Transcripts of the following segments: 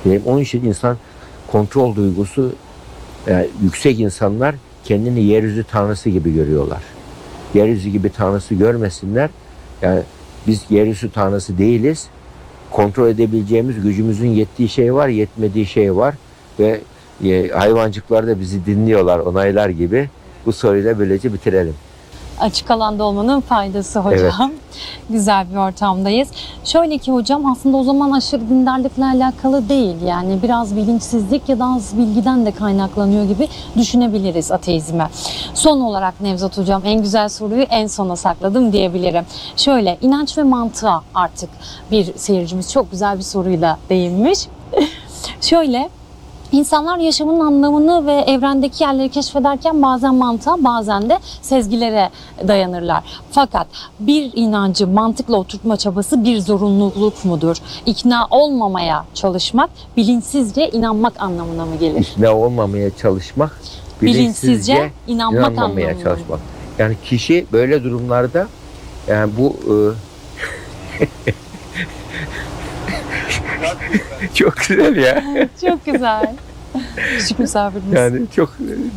Onun için insan kontrol duygusu, yani yüksek insanlar kendini yeryüzü tanrısı gibi görüyorlar. Yeryüzü gibi tanrısı görmesinler. Yani biz yeryüzü tanrısı değiliz. Kontrol edebileceğimiz, gücümüzün yettiği şey var, yetmediği şey var. Ve hayvancıklar da bizi dinliyorlar, onaylar gibi. Bu soruyla böylece bitirelim. Açık alanda olmanın faydası hocam. Evet. Güzel bir ortamdayız. Şöyle ki hocam, aslında o zaman aşırı dindarlıkla alakalı değil. Yani biraz bilinçsizlik ya da az bilgiden de kaynaklanıyor gibi düşünebiliriz ateizme. Son olarak Nevzat hocam, en güzel soruyu en sona sakladım diyebilirim. Şöyle, inanç ve mantığa artık bir seyircimiz çok güzel bir soruyla değinmiş. Şöyle, İnsanlar yaşamın anlamını ve evrendeki yerleri keşfederken bazen mantığa, bazen de sezgilere dayanırlar. Fakat bir inancı mantıkla oturtma çabası bir zorunluluk mudur? İkna olmamaya çalışmak, bilinçsizce inanmak anlamına mı gelir? İkna olmamaya çalışmak, bilinçsizce inanmamaya çalışmak. Yani kişi böyle durumlarda, yani bu çok güzel ya. Çok güzel. Küçük misafirimiz. Yani çok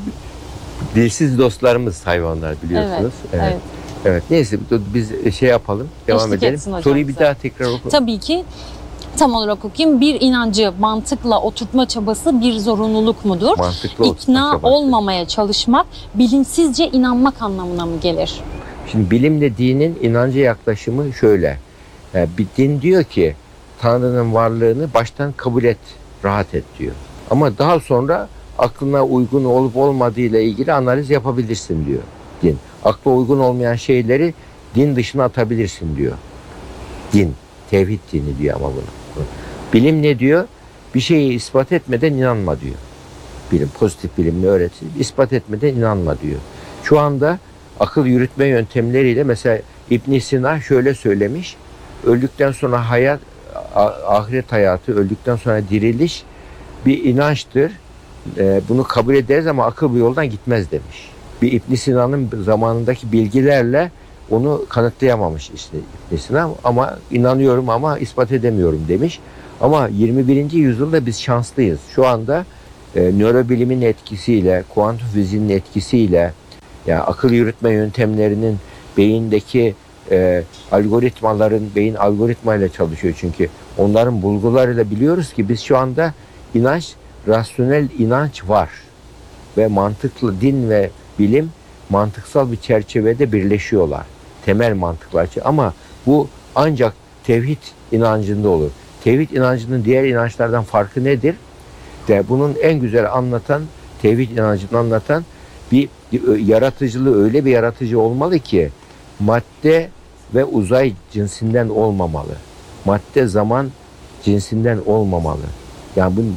dilsiz dostlarımız hayvanlar, biliyorsunuz. Evet. Evet. Neyse biz şey yapalım, devam Eşlik edelim. etsin hocam Soruyu bir bize. daha tekrar oku. Tabii ki. Tam olarak okuyayım. Bir inancı mantıkla oturtma çabası bir zorunluluk mudur? Mantıklı İkna oturtma çabası. olmamaya çalışmak, bilinçsizce inanmak anlamına mı gelir? Şimdi bilimle dinin inanca yaklaşımı şöyle. Yani bir din diyor ki Tanrı'nın varlığını baştan kabul et, rahat et diyor. Ama daha sonra aklına uygun olup olmadığıyla ilgili analiz yapabilirsin diyor din. Akla uygun olmayan şeyleri din dışına atabilirsin diyor. Din, tevhid dini diyor ama bunu. Bilim ne diyor? Bir şeyi ispat etmeden inanma diyor. Bilim, pozitif bilim ne öğretir? İspat etmeden inanma diyor. Şu anda akıl yürütme yöntemleriyle mesela İbn Sina şöyle söylemiş. Öldükten sonra hayat, ahiret hayatı, öldükten sonra diriliş bir inançtır. Bunu kabul ederiz ama akıl bu yoldan gitmez demiş. Bir İbn Sina'nın zamanındaki bilgilerle onu kanıtlayamamış işte İbn Sina, ama inanıyorum ama ispat edemiyorum demiş. Ama 21. yüzyılda biz şanslıyız. Şu anda nörobilimin etkisiyle, kuantum fiziğinin etkisiyle, yani akıl yürütme yöntemlerinin beyindeki algoritmaların, beyin algoritmayla çalışıyor çünkü. Onların bulgularıyla biliyoruz ki biz şu anda inanç, rasyonel inanç var. Ve mantıklı din ve bilim mantıksal bir çerçevede birleşiyorlar. Temel mantıklar. Ama bu ancak tevhid inancında olur. Tevhid inancının diğer inançlardan farkı nedir? Bunun en güzel anlatan, tevhid inancını anlatan bir yaratıcılığı, öyle bir yaratıcı olmalı ki madde ve uzay cinsinden olmamalı. Madde zaman cinsinden olmamalı. Yani bu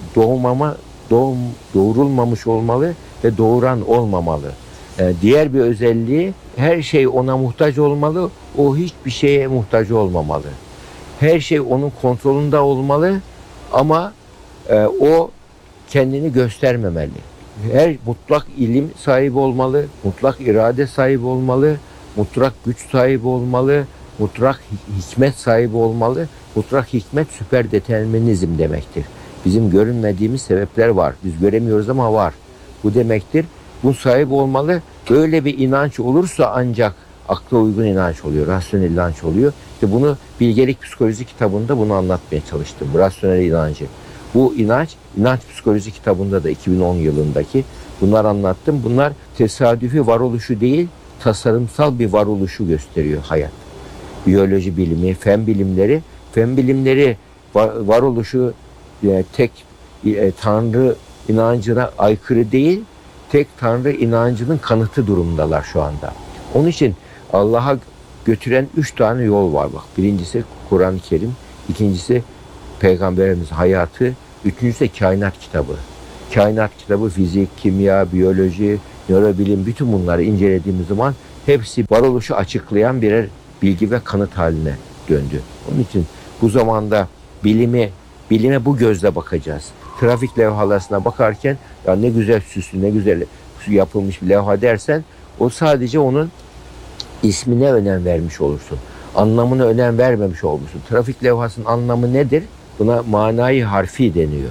doğurulmamış olmalı ve doğuran olmamalı. Diğer bir özelliği, her şey ona muhtaç olmalı, o hiçbir şeye muhtaç olmamalı. Her şey onun kontrolünde olmalı ama o kendini göstermemeli. Her mutlak ilim sahibi olmalı, mutlak irade sahibi olmalı, mutlak güç sahibi olmalı, mutlak hikmet sahibi olmalı. Mutlak hikmet süper determinizm demektir. Bizim görünmediğimiz sebepler var. Biz göremiyoruz ama var. Bu demektir. Bu sahibi olmalı. Böyle bir inanç olursa ancak akla uygun inanç oluyor, rasyonel inanç oluyor. İşte bunu Bilgelik Psikolojisi kitabında bunu anlatmaya çalıştım. Rasyonel inancı. Bu inanç psikoloji kitabında da 2010 yılındaki bunlar anlattım. Bunlar tesadüfi varoluşu değil, tasarımsal bir varoluşu gösteriyor hayat. Biyoloji bilimi, fen bilimleri varoluşu tek Tanrı inancına aykırı değil, tek Tanrı inancının kanıtı durumdalar şu anda. Onun için Allah'a götüren 3 tane yol var bak. Birincisi Kur'an-ı Kerim, ikincisi Peygamberimiz hayatı, üçüncüsü de kainat kitabı. Kainat kitabı fizik, kimya, biyoloji, nörobilim, bütün bunları incelediğimiz zaman hepsi varoluşu açıklayan birer bilgi ve kanıt haline döndü. Onun için bu zamanda bilime bu gözle bakacağız. Trafik levhalarına bakarken ya ne güzel süslü, ne güzel yapılmış bir levha dersen, o sadece onun ismine önem vermiş olursun. Anlamına önem vermemiş olursun. Trafik levhasının anlamı nedir? Buna manayı harfi deniyor.